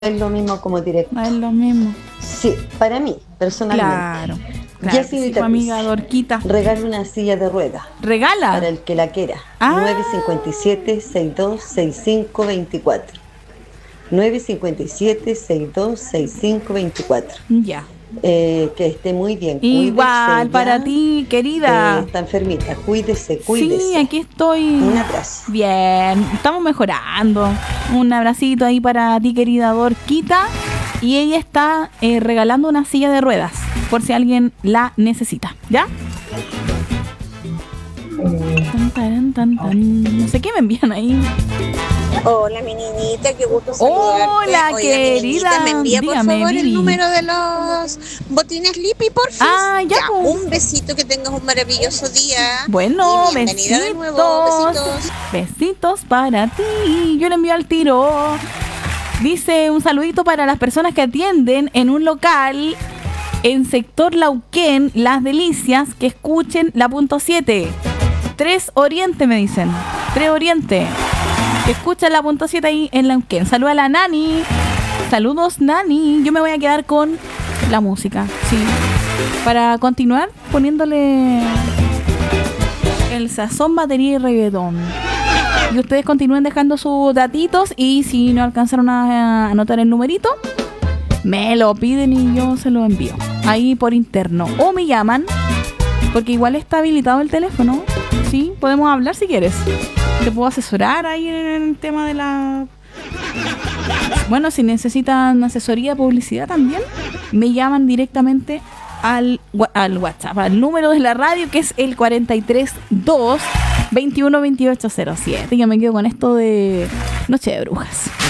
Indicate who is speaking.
Speaker 1: es lo mismo como directo.
Speaker 2: No es lo mismo.
Speaker 1: Sí, para mí, personalmente.
Speaker 2: Claro.
Speaker 1: Ya
Speaker 2: Sí,
Speaker 1: sí,
Speaker 2: tu amiga Dorquita.
Speaker 1: regalo una silla de ruedas
Speaker 2: ¿Regala?
Speaker 1: para el que la quiera.
Speaker 2: Ah.
Speaker 1: 957-626524. 957-626524.
Speaker 2: Ya.
Speaker 1: Que esté muy bien.
Speaker 2: Igual
Speaker 1: Cuídese
Speaker 2: para
Speaker 1: ya.
Speaker 2: ti, querida.
Speaker 1: Está enfermita. Cuídese.
Speaker 2: Sí, aquí estoy.
Speaker 1: Un abrazo.
Speaker 2: Bien, estamos mejorando. Un abracito ahí para ti, querida Dorquita. Y ella está regalando una silla de ruedas, por si alguien la necesita. ¿Ya? No sé qué me envían ahí.
Speaker 3: Hola, mi niñita, qué gusto saludarte.
Speaker 2: Hola,
Speaker 3: Oiga,
Speaker 2: querida.
Speaker 3: mi niñita, me envía por
Speaker 2: Dígame,
Speaker 3: favor
Speaker 2: Vivi.
Speaker 3: el número de los botines Lippy, por favor.
Speaker 2: Ah, ya, pues.
Speaker 3: Un besito, que tengas un maravilloso día.
Speaker 2: Bueno,
Speaker 3: y bienvenida
Speaker 2: besitos.
Speaker 3: de nuevo. Besitos.
Speaker 2: Besitos para ti. Yo le envío al tiro. Dice un saludito para las personas que atienden en un local en sector Lauquén, Las Delicias, que escuchen la punto 7. 3 Oriente, me dicen. 3 Oriente. Que escuchan la punto 7 ahí en Lauquén. Saluda a la Nani. Saludos, Nani. Yo me voy a quedar con la música, sí. Para continuar poniéndole el sazón, batería y reggaetón. Y ustedes continúen dejando sus datitos. Y si no alcanzaron a anotar el numerito, me lo piden y yo se lo envío ahí por interno. O me llaman, porque igual está habilitado el teléfono. Sí, podemos hablar si quieres. Te puedo asesorar ahí en el tema de la... Bueno, si necesitan asesoría, publicidad también, me llaman directamente al WhatsApp, al número de la radio, que es el 432 21 28 07. Yo me quedo con esto de Noche de Brujas.